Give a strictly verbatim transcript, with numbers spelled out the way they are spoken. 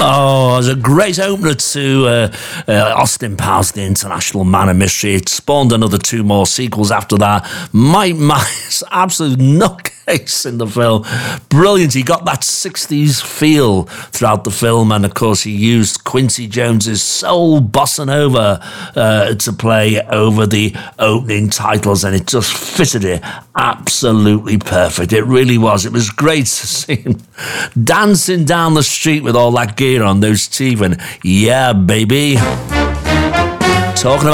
Oh, it was a great opener to uh, uh, Austin Powers, The International Man of Mystery. It spawned another two more sequels after that. Mike Myers, absolute nutcase in the film. Brilliant. He got that sixties feel throughout the film, and of course he used Quincy Jones's soul bossa nova uh, to play over the opening titles, and it just fitted it absolutely perfect. It really was. It was great to see him dancing down the street with all that gear on, those teeth, and yeah, baby. Talking about